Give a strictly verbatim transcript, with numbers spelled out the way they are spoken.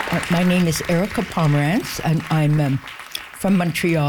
Uh, my name is Erica Pomerantz, and I'm um, from Montreal.